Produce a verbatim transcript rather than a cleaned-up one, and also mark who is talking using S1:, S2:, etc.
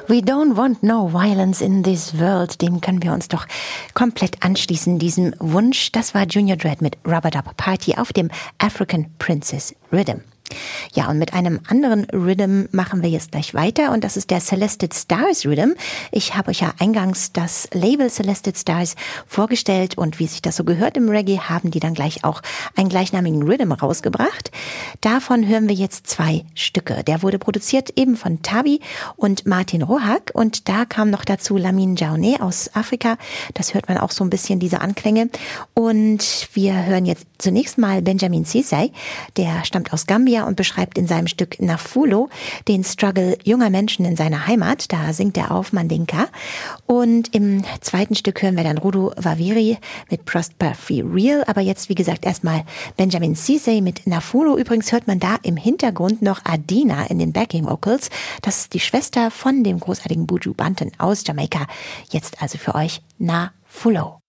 S1: We don't want no violence in this world. Dem können wir uns doch komplett anschließen, diesem Wunsch. Das war Junior Dread mit Rub-a-Dub Party auf dem African Princess Rhythm. Ja, und mit einem anderen Rhythm machen wir jetzt gleich weiter und das ist der Celested Stars Rhythm. Ich habe euch ja eingangs das Label Celested Stars vorgestellt und wie sich das so gehört im Reggae, haben die dann gleich auch einen gleichnamigen Rhythm rausgebracht. Davon hören wir jetzt zwei Stücke. Der wurde produziert eben von Tabi und Martin Rohak und da kam noch dazu Lamine Diané aus Afrika. Das hört man auch so ein bisschen, diese Anklänge. Und wir hören jetzt zunächst mal Benjamin Sisay, der stammt aus Gambia und beschreibt in seinem Stück Nafulo den Struggle junger Menschen in seiner Heimat. Da singt er auf Mandinka. Und im zweiten Stück hören wir dann Rudu Waviri mit Prosper Free Real. Aber jetzt, wie gesagt, erstmal Benjamin Sisay mit Nafulo. Übrigens hört man da im Hintergrund noch Adina in den Backing Vocals. Das ist die Schwester von dem großartigen Buju Banton aus Jamaika. Jetzt also für euch Nafulo.